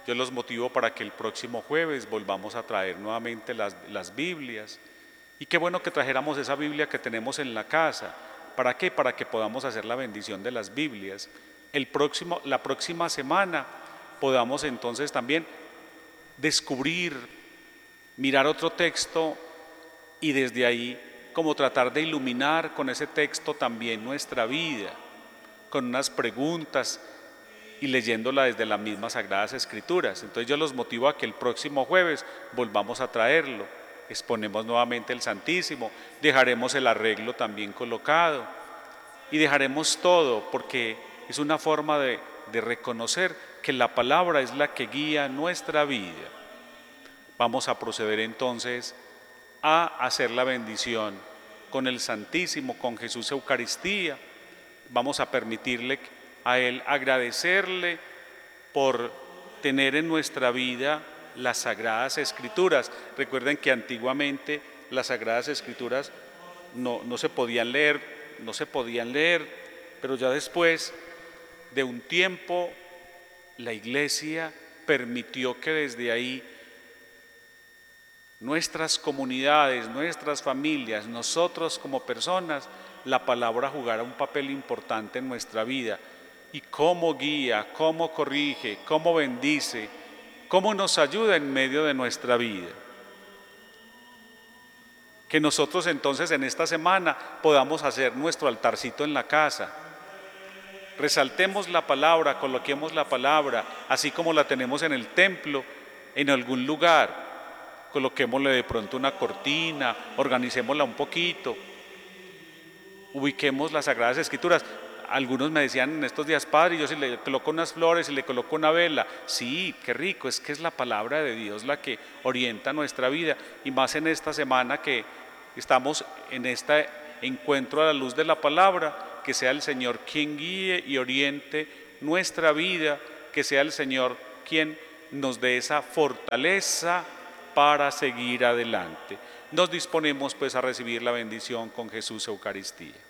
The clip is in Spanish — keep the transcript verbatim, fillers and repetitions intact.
Yo los motivo para que el próximo jueves volvamos a traer nuevamente las, las Biblias. Y qué bueno que trajéramos esa Biblia que tenemos en la casa. ¿Para qué? Para que podamos hacer la bendición de las Biblias. El próximo, la próxima semana podamos entonces también descubrir, mirar otro texto y desde ahí como tratar de iluminar con ese texto también nuestra vida, con unas preguntas y leyéndola desde las mismas Sagradas Escrituras. Entonces yo los motivo a que el próximo jueves volvamos a traerlo, exponemos nuevamente el Santísimo, dejaremos el arreglo también colocado y dejaremos todo porque es una forma de, de reconocer que la palabra es la que guía nuestra vida. Vamos a proceder entonces a hacer la bendición con el Santísimo, con Jesús Eucaristía. Vamos a permitirle a Él agradecerle por tener en nuestra vida las Sagradas Escrituras. Recuerden que antiguamente las Sagradas Escrituras no, no se podían leer, no se podían leer, pero ya después de un tiempo la Iglesia permitió que desde ahí nuestras comunidades, nuestras familias, nosotros como personas, la palabra jugara un papel importante en nuestra vida. Y cómo guía, cómo corrige, cómo bendice, cómo nos ayuda en medio de nuestra vida. Que nosotros entonces en esta semana podamos hacer nuestro altarcito en la casa. Resaltemos la palabra, coloquemos la palabra, así como la tenemos en el templo, en algún lugar. Coloquémosle de pronto una cortina, organicémosla un poquito, ubiquemos las Sagradas Escrituras. Algunos me decían en estos días, padre, yo si le coloco unas flores y le coloco una vela, sí, qué rico, es que es la palabra de Dios la que orienta nuestra vida, y más en esta semana que estamos en este encuentro a la luz de la palabra, que sea el Señor quien guíe y oriente nuestra vida, que sea el Señor quien nos dé esa fortaleza para seguir adelante. Nos disponemos pues a recibir la bendición con Jesús Eucaristía.